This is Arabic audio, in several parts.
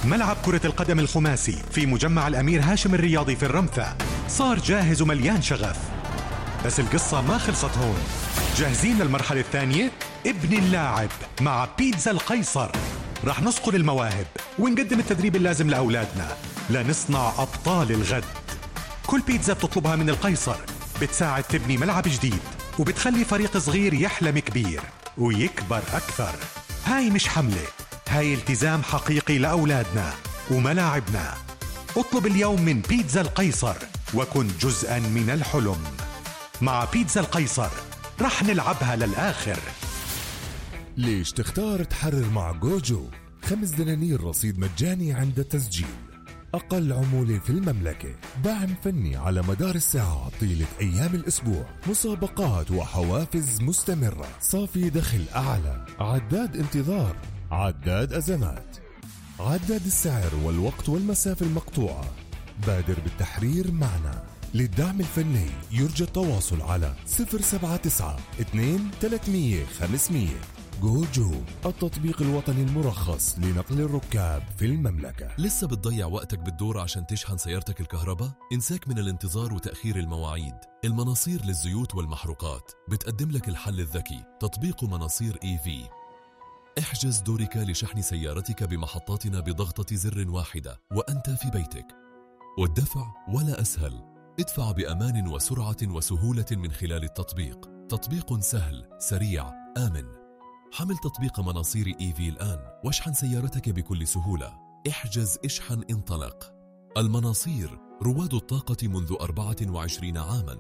ملعب كرة القدم الخماسي في مجمع الأمير هاشم الرياضي في الرمثة صار جاهز ومليان شغف. بس القصة ما خلصت هون. جاهزين للمرحلة الثانية؟ ابن اللاعب مع بيتزا القيصر. رح نصقل المواهب ونقدم التدريب اللازم لأولادنا لنصنع أبطال الغد. كل بيتزا بتطلبها من القيصر بتساعد تبني ملعب جديد وبتخلي فريق صغير يحلم كبير ويكبر أكثر. هاي مش حملة، هاي التزام حقيقي لأولادنا وملاعبنا. اطلب اليوم من بيتزا القيصر وكن جزءاً من الحلم. مع بيتزا القيصر رح نلعبها للآخر. ليش تختار تحرر مع جوجو؟ 5 دنانير رصيد مجاني عند التسجيل، أقل عمولة في المملكة، دعم فني على مدار الساعة طيلة أيام الأسبوع، مسابقات وحوافز مستمرة، صافي دخل أعلى، عداد انتظار، عداد أزمات، عداد السعر والوقت والمسافة المقطوعة. بادر بالتحرير معنا. للدعم الفني يرجى التواصل على 079 2 300 500. جوجو، التطبيق الوطني المرخص لنقل الركاب في المملكة. لسه بتضيع وقتك بالدور عشان تشحن سيارتك الكهرباء؟ انساك من الانتظار وتأخير المواعيد. المناصير للزيوت والمحروقات بتقدم لك الحل الذكي، تطبيق مناصير EV. احجز دورك لشحن سيارتك بمحطاتنا بضغطة زر واحدة وأنت في بيتك. والدفع ولا أسهل، ادفع بأمان وسرعة وسهولة من خلال التطبيق. تطبيق سهل، سريع، آمن. حمل تطبيق مناصير EV الآن واشحن سيارتك بكل سهولة. احجز، اشحن، انطلق. المناصير، رواد الطاقة منذ 24 عاما.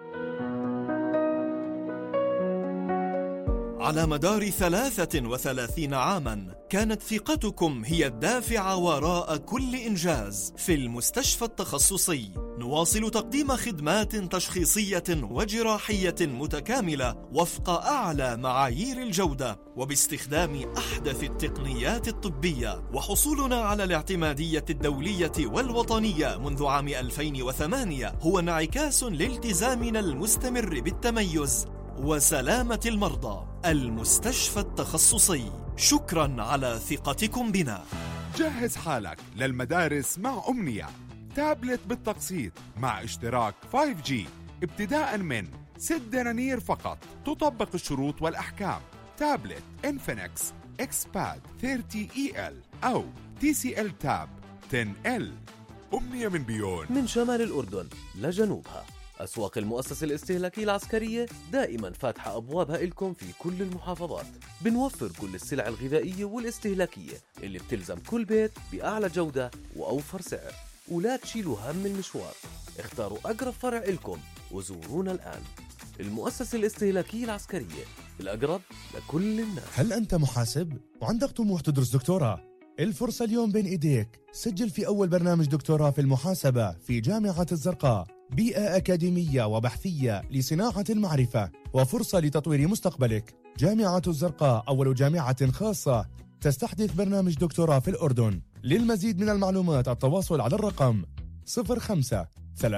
على مدار 33 عاما كانت ثقتكم هي الدافع وراء كل إنجاز. في المستشفى التخصصي نواصل تقديم خدمات تشخيصية وجراحية متكاملة وفق أعلى معايير الجودة وباستخدام أحدث التقنيات الطبية. وحصولنا على الاعتمادية الدولية والوطنية منذ عام 2008 هو انعكاس لالتزامنا المستمر بالتميز وسلامة المرضى. المستشفى التخصصي، شكرا على ثقتكم بنا. جهز حالك للمدارس مع أمنية، تابلت بالتقسيط مع اشتراك 5G ابتداء من 6 دنانير فقط. تطبق الشروط والأحكام. تابلت إنفينكس إكسباد 30EL أو TCL تاب 10L. أمنية من بيون، من شمال الأردن لجنوبها. أسواق المؤسسة الاستهلاكية العسكرية دائما فاتحة أبوابها إلكم في كل المحافظات. بنوفر كل السلع الغذائية والاستهلاكية اللي بتلزم كل بيت بأعلى جودة وأوفر سعر. ولا تشيلوا هم المشوار، اختاروا أقرب فرع إلكم وزورونا الآن. المؤسسة الاستهلاكية العسكرية، الأقرب لكل الناس. هل أنت محاسب وعندك طموح تدرس دكتوراه؟ الفرصة اليوم بين إيديك. سجل في أول برنامج دكتوراه في المحاسبة في جامعة الزرقاء. بيئة أكاديمية وبحثية لصناعة المعرفة وفرصة لتطوير مستقبلك. جامعة الزرقاء أول جامعة خاصة تستحدث برنامج دكتوراه في الأردن. للمزيد من المعلومات التواصل على الرقم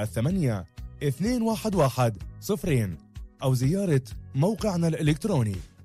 0538 211 0 أو زيارة موقعنا الإلكتروني